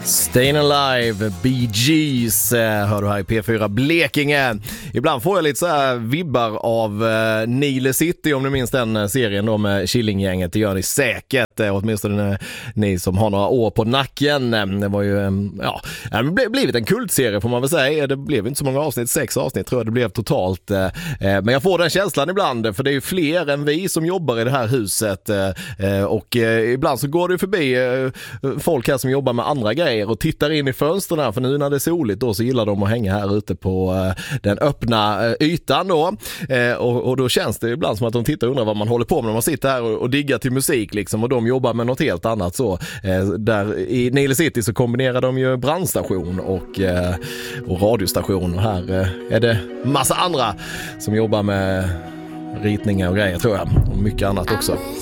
Stayin' Alive, Bee Gees, hör du här i P4 Blekinge. Ibland får jag lite så här vibbar av Nile City, om ni minns den serien då med Killinggänget. Det gör ni säkert, åtminstone ni som har några år på nacken. Det var ju, det blivit en kultserie får man väl säga. Det blev inte så många avsnitt, 6 avsnitt tror jag det blev totalt. Men jag får den känslan ibland, för det är ju fler än vi som jobbar i det här huset. Och ibland så går det förbi folk här som jobbar med andra grejer och tittar in i fönstren här, för nu när det är soligt då så gillar de att hänga här ute på den öppna ytan då. Och då känns det ibland som att de tittar och undrar vad man håller på med när man sitter här och diggar till musik liksom, och de jobbar med något helt annat så. Där i Nile City så kombinerar de ju brandstation och radiostation, och här är det massa andra som jobbar med ritningar och grejer tror jag, och mycket annat också.